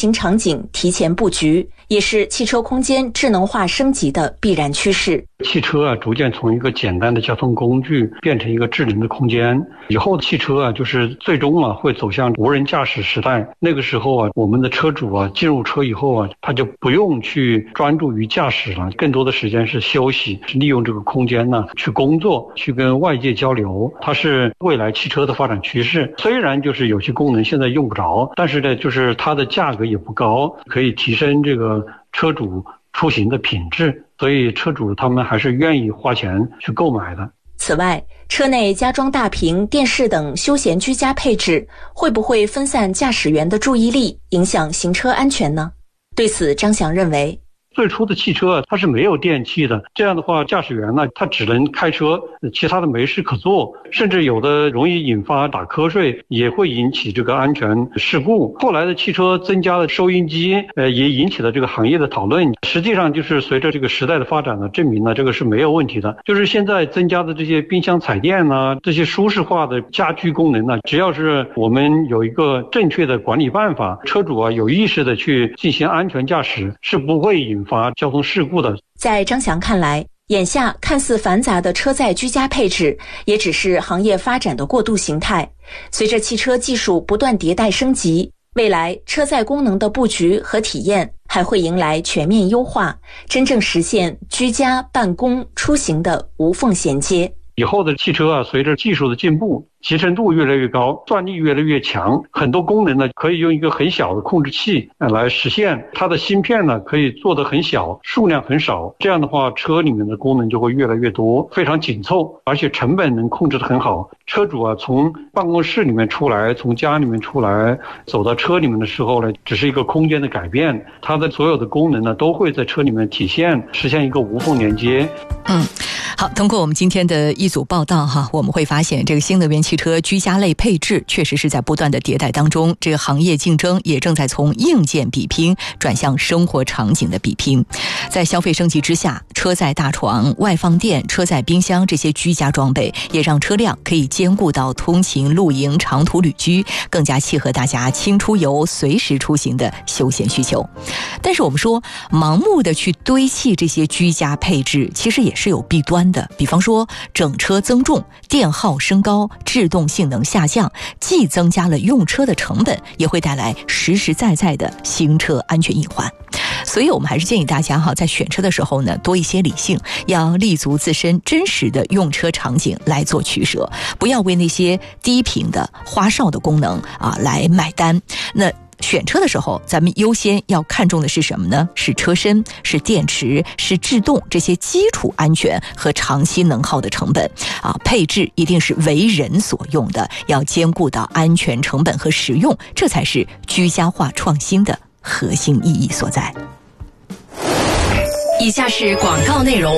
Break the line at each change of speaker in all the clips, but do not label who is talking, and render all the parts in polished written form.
型场景提前布局，也是汽车空间智能化升级的必然趋势。
汽车逐渐从一个简单的交通工具变成一个智能的空间，以后的汽车就是最终会走向无人驾驶时代。那个时候我们的车主进入车以后他就不用去专注于驾驶了，更多的时间是休息，是利用这个空间去工作，去跟外界交流。它是未来汽车的发展趋势。虽然就是有些功能现在用不着，但是呢，就是它的价格也不高，可以提升这个车主出行的品质，所以车主他们还是愿意花钱去购买的。
此外，车内加装大屏、电视等休闲居家配置，会不会分散驾驶员的注意力，影响行车安全呢？对此，张翔认为，
最初的汽车它是没有电器的，这样的话驾驶员他只能开车，其他的没事可做，甚至有的容易引发打瞌睡，也会引起这个安全事故。后来的汽车增加了收音机，也引起了这个行业的讨论。实际上就是随着这个时代的发展证明这个是没有问题的。就是现在增加的这些冰箱彩电这些舒适化的家居功能只要是我们有一个正确的管理办法，车主有意识的去进行安全驾驶，是不会引发交通事故的。
在张翔看来，眼下看似繁杂的车载居家配置，也只是行业发展的过渡形态。随着汽车技术不断迭代升级，未来车载功能的布局和体验还会迎来全面优化，真正实现居家、办公、出行的无缝衔接。
以后的汽车随着技术的进步，集成度越来越高，算力越来越强，很多功能可以用一个很小的控制器来实现。它的芯片可以做得很小，数量很少，这样的话车里面的功能就会越来越多，非常紧凑，而且成本能控制得很好。车主从办公室里面出来，从家里面出来，走到车里面的时候只是一个空间的改变，它的所有的功能都会在车里面体现，实现一个无缝连接。
好，通过我们今天的一组报道我们会发现这个新能源汽车居家类配置确实是在不断的迭代当中，这个行业竞争也正在从硬件比拼转向生活场景的比拼。在消费升级之下，车载大床、外放电、车载冰箱这些居家装备也让车辆可以兼顾到通勤、露营、长途旅居，更加契合大家轻出游、随时出行的休闲需求。但是我们说，盲目的去堆砌这些居家配置，其实也是有弊端的。比方说整车增重、电耗升高、制动性能下降，既增加了用车的成本，也会带来实实在在的行车安全隐患。所以我们还是建议大家在选车的时候多一些理性，要立足自身真实的用车场景来做取舍，不要为那些低频的花哨的功能来买单。那选车的时候，咱们优先要看重的是什么呢？是车身，是电池，是制动，这些基础安全和长期能耗的成本配置一定是为人所用的，要兼顾到安全、成本和实用，这才是居家化创新的核心意义所在。
以下是广告内容。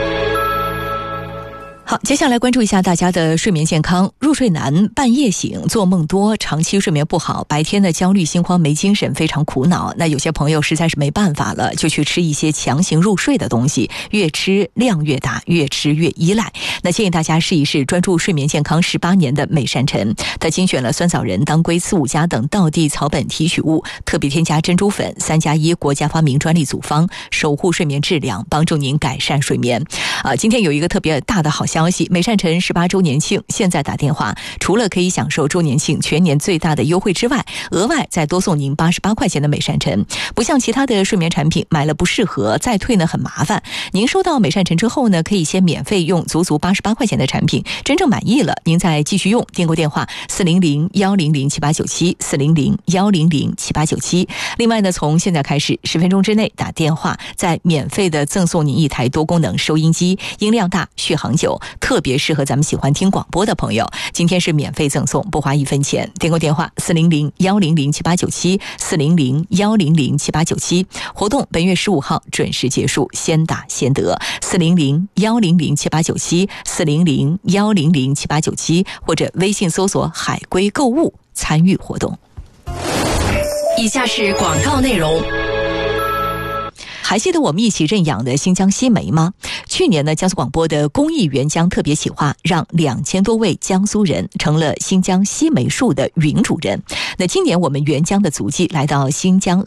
好，接下来关注一下大家的睡眠健康。入睡难、半夜醒、做梦多、长期睡眠不好，白天的焦虑、心慌、没精神，非常苦恼。那有些朋友实在是没办法了，就去吃一些强行入睡的东西，越吃量越大，越吃越依赖。那建议大家试一试专注睡眠健康18年的美善晨，它精选了酸枣仁、当归、刺五加等道地草本提取物，特别添加珍珠粉，3+1国家发明专利组方，守护睡眠质量，帮助您改善睡眠。今天有一个特别大的好消息，美善晨18周年庆，现在打电话，除了可以享受周年庆全年最大的优惠之外，额外再多送您88块钱的美善晨。不像其他的睡眠产品，买了不适合再退很麻烦。您收到美善晨之后可以先免费用足88块钱的产品，真正满意了您再继续用。订购电话400-100-7897 400-100-7897。另外从现在开始10分钟之内打电话，再免费的赠送您一台多功能收音机，音量大，续航久，特别适合咱们喜欢听广播的朋友。今天是免费赠送，不花1分钱。订购电话400-100-7897 400-100-7897。活动本月15号准时结束，先打先得。400-100-7897 400-100-7897，或者微信搜索海龟购物参与活动。
以下是广告内容。
还记得我们一起认养的新疆西梅吗？去年江苏广播的公益援疆特别企划，让2000多位江苏人成了新疆西梅树的云主人。那今年我们援疆的足迹来到新疆